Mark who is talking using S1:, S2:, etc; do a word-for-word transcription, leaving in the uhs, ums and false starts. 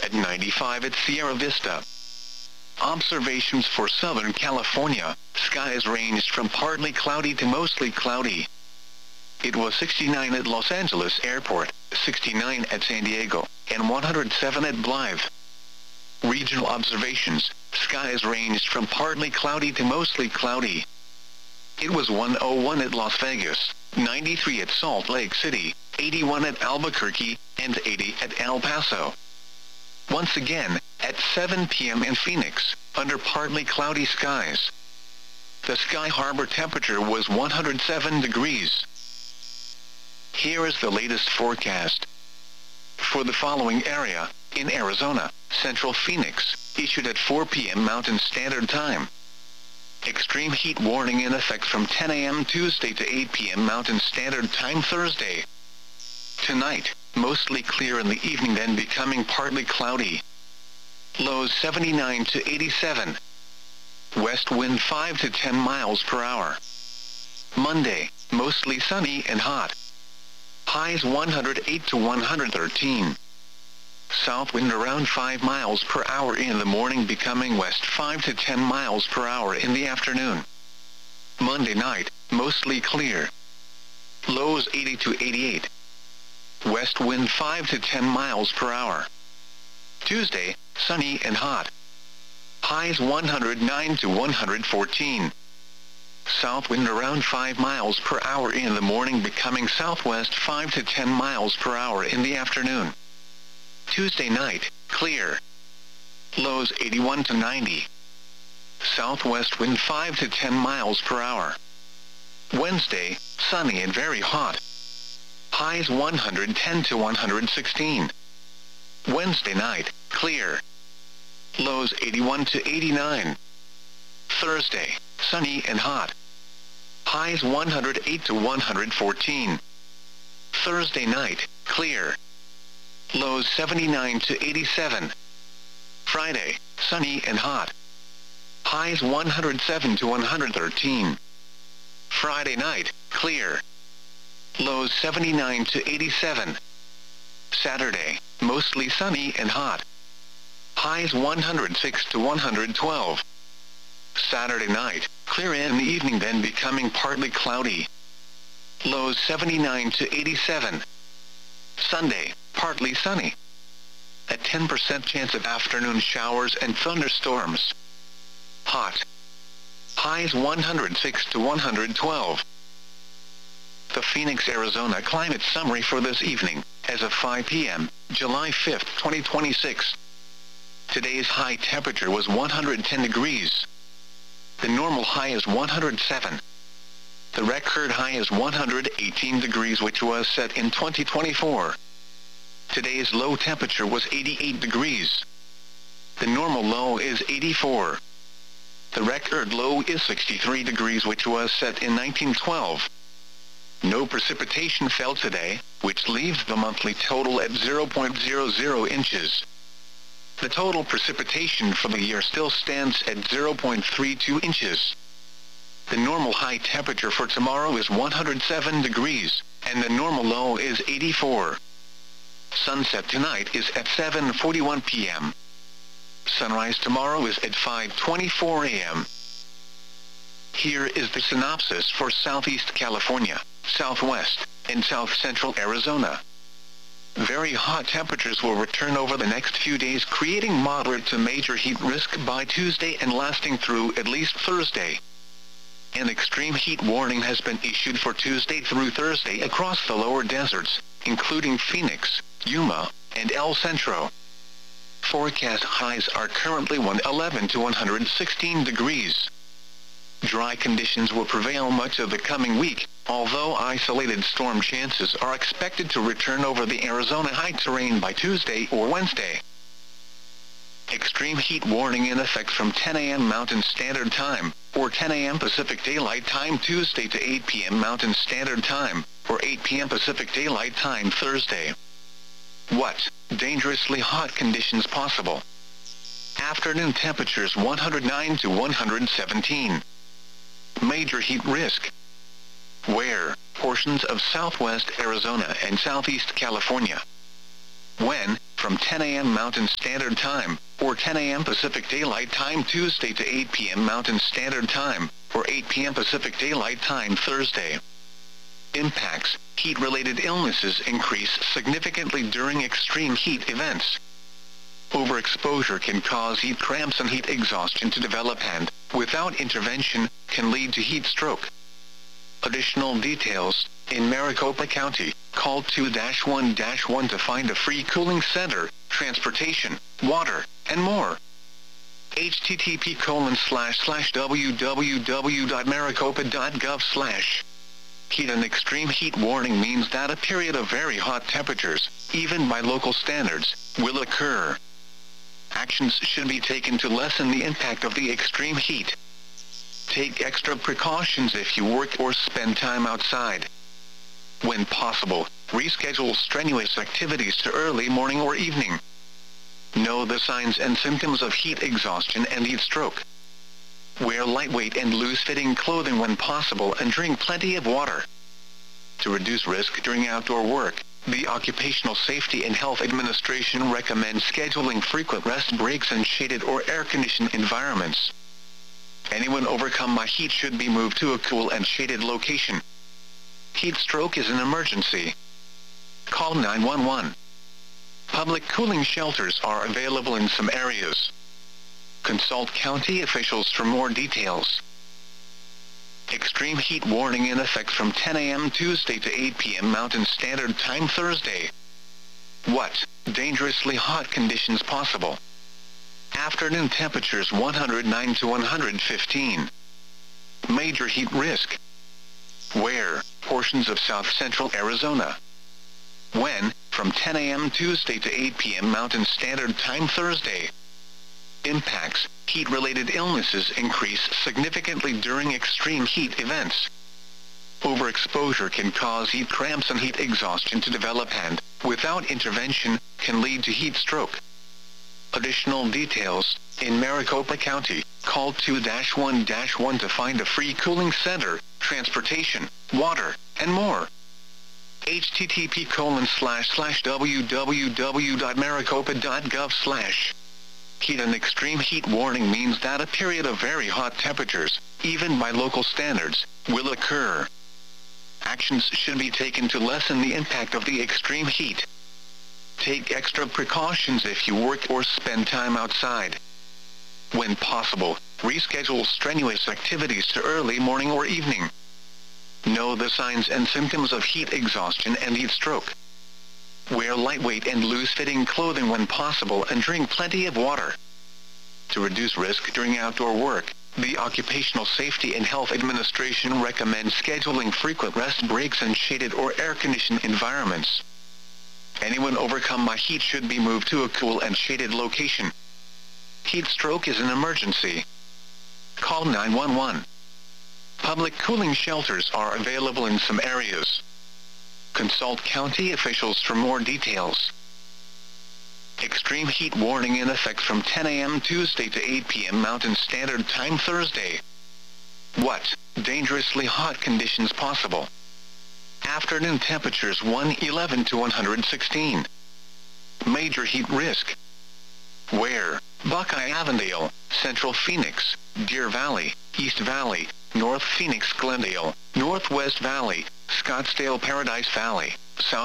S1: at ninety-five at Sierra Vista. Observations for Southern California, skies ranged from partly cloudy to mostly cloudy. It was sixty-nine at Los Angeles Airport, sixty-nine at San Diego, and one hundred seven at Blythe. Regional observations, skies ranged from partly cloudy to mostly cloudy. It was one oh one at Las Vegas, ninety-three at Salt Lake City, eighty-one at Albuquerque, and eighty at El Paso. Once again, at seven p m in Phoenix, under partly cloudy skies. The Sky Harbor temperature was one hundred seven degrees. Here is the latest forecast. For the following area, in Arizona, Central Phoenix, issued at four p m Mountain Standard Time. Extreme heat warning in effect from ten a m Tuesday to eight p m Mountain Standard Time Thursday. Tonight, mostly clear in the evening, then becoming partly cloudy. Lows seventy-nine to eighty-seven. West wind five to ten miles per hour. Monday, mostly sunny and hot. Highs one hundred eight to one hundred thirteen. South wind around five miles per hour in the morning, becoming west five to ten miles per hour in the afternoon. Monday night, mostly clear. Lows eighty to eighty-eight. West wind five to ten miles per hour. Tuesday, sunny and hot. Highs one hundred nine to one hundred fourteen. South wind around five miles per hour in the morning, becoming southwest five to ten miles per hour in the afternoon. Tuesday night, clear. Lows eighty-one to ninety. Southwest wind five to ten miles per hour. Wednesday, sunny and very hot. Highs one hundred ten to one hundred sixteen. Wednesday night, clear. Lows eighty-one to eighty-nine. Thursday, sunny and hot. Highs one hundred eight to one hundred fourteen. Thursday night, clear. Lows seventy-nine to eighty-seven. Friday, sunny and hot. Highs one hundred seven to one hundred thirteen. Friday night, clear. Lows seventy-nine to eighty-seven. Saturday, mostly sunny and hot. Highs one hundred six to one hundred twelve. Saturday night, clear in the evening, then becoming partly cloudy. Lows seventy-nine to eighty-seven. Sunday, partly sunny. A ten percent chance of afternoon showers and thunderstorms. Hot. Highs one hundred six to one hundred twelve. The Phoenix, Arizona climate summary for this evening, as of five p m, July fifth, twenty twenty-six. Today's high temperature was one hundred ten degrees. The normal high is one hundred seven. The record high is one hundred eighteen degrees, which was set in twenty twenty-four. Today's low temperature was eighty-eight degrees. The normal low is eighty-four. The record low is sixty-three degrees, which was set in nineteen twelve. No precipitation fell today, which leaves the monthly total at zero point zero zero inches. The total precipitation for the year still stands at zero point three two inches. The normal high temperature for tomorrow is one hundred seven degrees, and the normal low is eighty-four. Sunset tonight is at seven forty-one p m Sunrise tomorrow is at five twenty-four a m Here is the synopsis for Southeast California, Southwest, and South Central Arizona. Very hot temperatures will return over the next few days, creating moderate to major heat risk by Tuesday and lasting through at least Thursday. An extreme heat warning has been issued for Tuesday through Thursday across the lower deserts, including Phoenix, Yuma, and El Centro. Forecast highs are currently one hundred eleven to one hundred sixteen degrees. Dry conditions will prevail much of the coming week, although isolated storm chances are expected to return over the Arizona high terrain by Tuesday or Wednesday. Extreme heat warning in effect from ten a m Mountain Standard Time, or ten a m Pacific Daylight Time Tuesday to eight p m Mountain Standard Time, or eight p m Pacific Daylight Time Thursday. What? Dangerously hot conditions possible. Afternoon temperatures one hundred nine to one hundred seventeen. Major heat risk. Where? Portions of southwest Arizona and southeast California. When? From from ten A M Mountain Standard Time, or ten A M Pacific Daylight Time Tuesday to eight P M Mountain Standard Time, or eight P M Pacific Daylight Time Thursday. Impacts: heat-related illnesses increase significantly during extreme heat events. Overexposure can cause heat cramps and heat exhaustion to develop and, without intervention, can lead to heat stroke. Additional details: in Maricopa County, call two one one to find a free cooling center, transportation, water, and more. H T T P colon slash slash www dot maricopa dot gov slash. Heat and extreme heat warning means that a period of very hot temperatures, even by local standards, will occur. Actions should be taken to lessen the impact of the extreme heat. Take extra precautions if you work or spend time outside. When possible, reschedule strenuous activities to early morning or evening. Know the signs and symptoms of heat exhaustion and heat stroke. Wear lightweight and loose-fitting clothing when possible and drink plenty of water. To reduce risk during outdoor work, the Occupational Safety and Health Administration recommends scheduling frequent rest breaks in shaded or air-conditioned environments. Anyone overcome by heat should be moved to a cool and shaded location. Heat stroke is an emergency. Call nine one one. Public cooling shelters are available in some areas. Consult county officials for more details. Extreme heat warning in effect from ten A M Tuesday to eight P M Mountain Standard Time Thursday. What? Dangerously hot conditions possible. Afternoon temperatures one hundred nine to one hundred fifteen. Major heat risk. Where? Portions of south central Arizona. When? From ten A M Tuesday to eight P M Mountain Standard Time Thursday. Impacts: heat-related illnesses increase significantly during extreme heat events. Overexposure can cause heat cramps and heat exhaustion to develop and, without intervention, can lead to heat stroke. Additional details: in Maricopa County, call two one one to find a free cooling center, transportation, water, and more. H T T P colon slash slash www dot maricopa dot gov slash. Heat and extreme heat warning means that a period of very hot temperatures, even by local standards, will occur. Actions should be taken to lessen the impact of the extreme heat. Take extra precautions if you work or spend time outside. When possible, reschedule strenuous activities to early morning or evening. Know the signs and symptoms of heat exhaustion and heat stroke. Wear lightweight and loose-fitting clothing when possible and drink plenty of water. To reduce risk during outdoor work, the Occupational Safety and Health Administration recommends scheduling frequent rest breaks in shaded or air-conditioned environments. Anyone overcome by heat should be moved to a cool and shaded location. Heat stroke is an emergency. Call nine one one. Public cooling shelters are available in some areas. Consult county officials for more details. Extreme heat warning in effect from ten A M Tuesday to eight P M Mountain Standard Time Thursday. What? Dangerously hot conditions possible. Afternoon temperatures one eleven to one hundred sixteen. Major heat risk. Where? Buckeye Avondale, Central Phoenix, Deer Valley, East Valley, North Phoenix Glendale, Northwest Valley, Scottsdale Paradise Valley, South